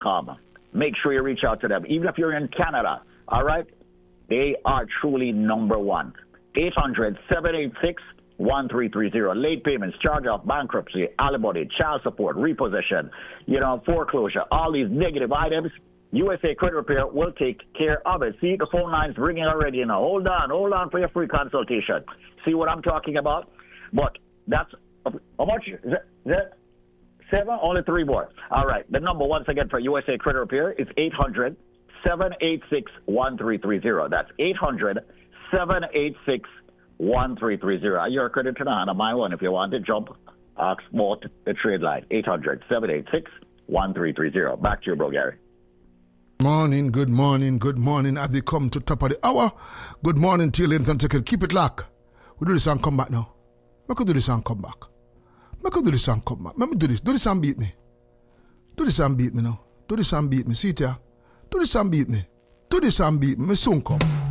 Make sure you reach out to them. Even if you're in Canada, all right? They are truly number one. 800-786-1330. Late payments, charge-off, bankruptcy, alimony, child support, repossession, foreclosure, all these negative items. USA Credit Repair will take care of it. See, the phone line's ringing already now. Hold on for your free consultation. See what I'm talking about? But that's, how much? Is that 7? Only 3 more. All right. The number, once again, for USA Credit Repair is 800-786-1330. That's 800-786-1330. Your credit to the hand of my one. If you want to jump, ask about the trade line. 800-786-1330. Back to you, bro, Gary. Good morning. Have you come to top of the hour? Good morning to you, ladies and gentlemen. Keep it locked. We do this and come back now. We could do this and come back. Let me do this. Do this and beat me. Do this and beat me now. Do this and beat me. See it here. Do this and beat me. Me soon come.